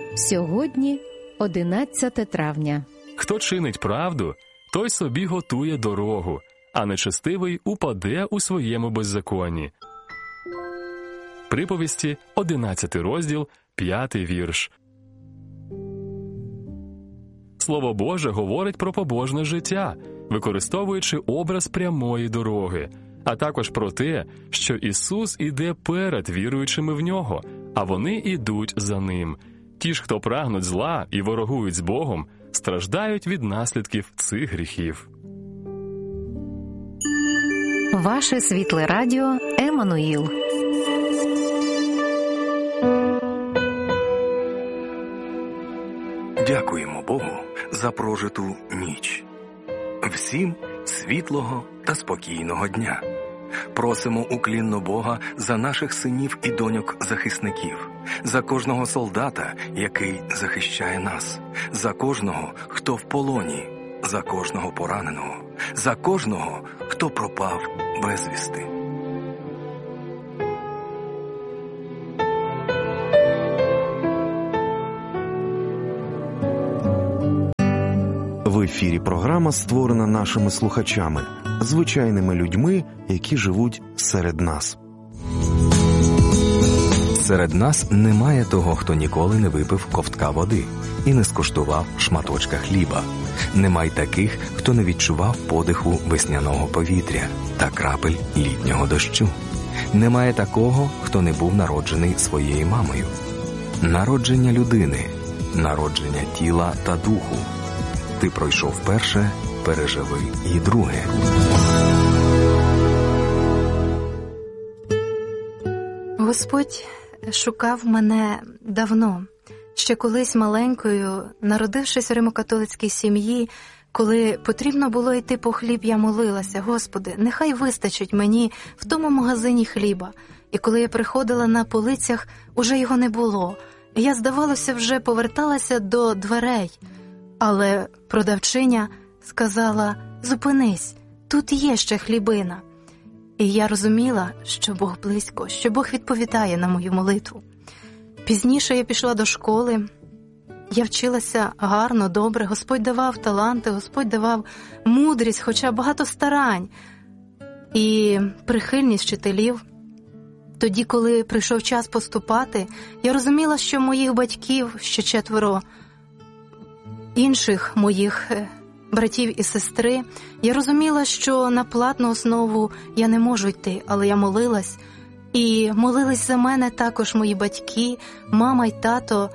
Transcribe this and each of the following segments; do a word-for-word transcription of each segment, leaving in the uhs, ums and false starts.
Сьогодні одинадцяте травня. Хто чинить правду, той собі готує дорогу, а нечестивий упаде у своєму беззаконні. Приповісті, одинадцятий розділ, п'ятий вірш. Слово Боже говорить про побожне життя, використовуючи образ прямої дороги, а також про те, що Ісус іде перед віруючими в Нього, а вони ідуть за Ним. Ті ж, хто прагнуть зла і ворогують з Богом, страждають від наслідків цих гріхів. Ваше світле радіо Еммануїл. Дякуємо Богу за прожиту ніч. Всім світлого та спокійного дня. Просимо уклінно Бога за наших синів і доньок-захисників, за кожного солдата, який захищає нас, за кожного, хто в полоні, за кожного пораненого, за кожного, хто пропав безвісти. В ефірі програма створена нашими слухачами, звичайними людьми, які живуть серед нас. Серед нас немає того, хто ніколи не випив ковтка води і не скуштував шматочка хліба. Немає таких, хто не відчував подиху весняного повітря та крапель літнього дощу. Немає такого, хто не був народжений своєю мамою. Народження людини, народження тіла та духу. Ти пройшов перше, переживи і друге. Господь шукав мене давно. Ще колись маленькою, народившись в римокатолицькій сім'ї, коли потрібно було йти по хліб, я молилася: Господи, нехай вистачить мені в тому магазині хліба. І коли я приходила, на полицях уже його не було. І я, здавалося, вже поверталася до дверей. Але продавчиня сказала: зупинись, тут є ще хлібина. І я розуміла, що Бог близько, що Бог відповідає на мою молитву. Пізніше я пішла до школи, я вчилася гарно, добре, Господь давав таланти, Господь давав мудрість, хоча багато старань і прихильність вчителів. Тоді, коли прийшов час поступати, я розуміла, що моїх батьків, ще четверо інших моїх братів і сестри, я розуміла, що на платну основу я не можу йти, але я молилась. І молились за мене також мої батьки, мама й тато.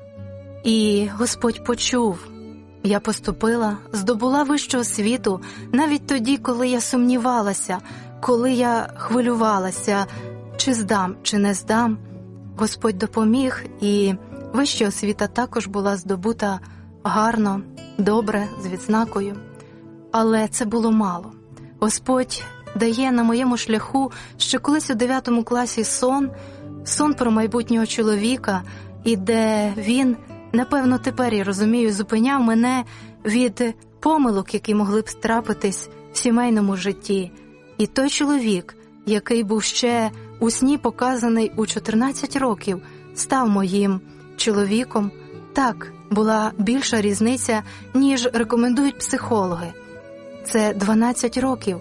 І Господь почув. Я поступила, здобула вищу освіту, навіть тоді, коли я сумнівалася, коли я хвилювалася, чи здам, чи не здам. Господь допоміг, і вища освіта також була здобута гарно, добре, з відзнакою. Але це було мало. Господь дає на моєму шляху ще колись у дев'ятому класі сон, сон про майбутнього чоловіка, і де він, напевно, тепер, я розумію, зупиняв мене від помилок, які могли б трапитись в сімейному житті. І той чоловік, який був ще у сні показаний у чотирнадцять років, став моїм чоловіком. Так, була більша різниця, ніж рекомендують психологи. Це дванадцять років,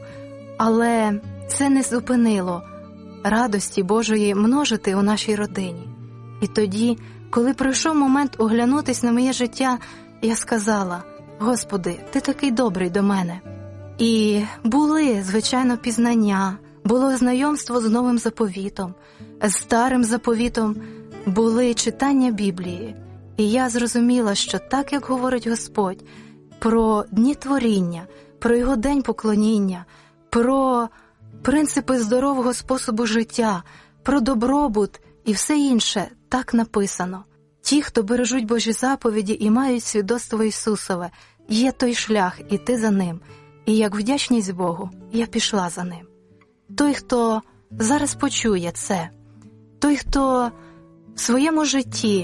але це не зупинило радості Божої множити у нашій родині. І тоді, коли прийшов момент оглянутись на моє життя, я сказала: Господи, Ти такий добрий до мене. І були, звичайно, пізнання, було знайомство з Новим Заповітом, з Старим Заповітом, були читання Біблії. І я зрозуміла, що так, як говорить Господь про дні творіння, про Його день поклоніння, про принципи здорового способу життя, про добробут і все інше, так написано. Ті, хто бережуть Божі заповіді і мають свідоцтво Ісусове, є той шлях, іти за ним. І як вдячність Богу, я пішла за ним. Той, хто зараз почує це, той, хто в своєму житті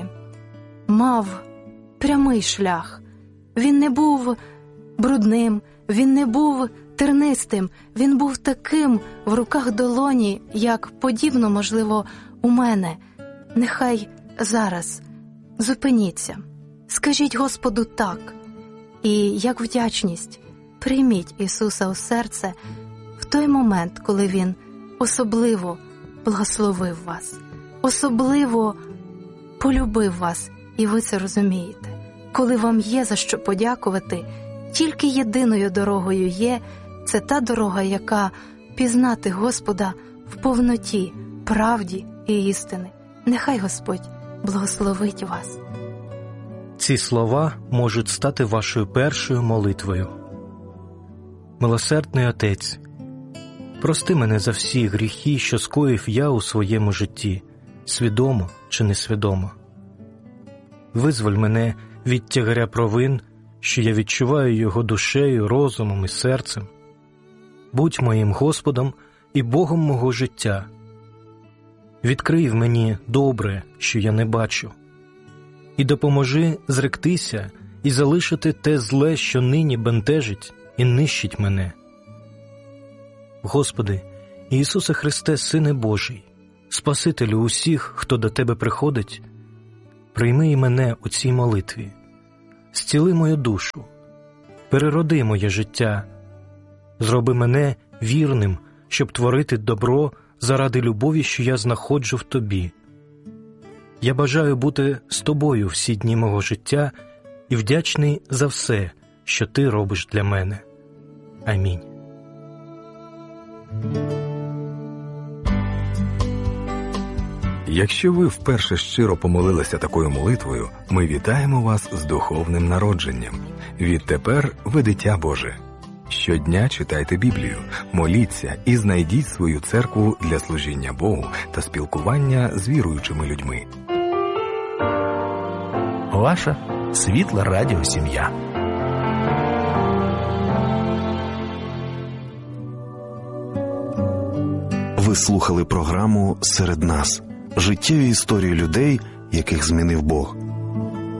мав прямий шлях, він не був брудним, він не був тернистим, він був таким в руках долоні, як подібно, можливо, у мене. Нехай зараз Зупиніться, скажіть Господу «так». І як вдячність прийміть Ісуса у серце в той момент, коли Він особливо благословив вас, особливо полюбив вас, і ви це розумієте. Коли вам є за що подякувати, тільки єдиною дорогою є – це та дорога, яка пізнати Господа в повноті, правді і істини. Нехай Господь благословить вас. Ці слова можуть стати вашою першою молитвою. Милосердний Отець, прости мене за всі гріхи, що скоїв я у своєму житті, свідомо чи несвідомо. Визволь мене від тягаря провин, що я відчуваю його душею, розумом і серцем. Будь моїм Господом і Богом мого життя. Відкрий в мені добре, що я не бачу, і допоможи зректися і залишити те зле, що нині бентежить і нищить мене. Господи, Ісусе Христе, Сине Божий, Спасителю усіх, хто до Тебе приходить, прийми і мене у цій молитві, зціли мою душу, перероди моє життя, зроби мене вірним, щоб творити добро заради любові, що я знаходжу в Тобі. Я бажаю бути з Тобою всі дні мого життя і вдячний за все, що Ти робиш для мене. Амінь. Якщо ви вперше щиро помолилися такою молитвою, ми вітаємо вас з духовним народженням. Відтепер ви дитя Боже. Щодня читайте Біблію, моліться і знайдіть свою церкву для служіння Богу та спілкування з віруючими людьми. Ваша світла радіосім'я. Ви слухали програму «Серед нас» – життєві історії людей, яких змінив Бог.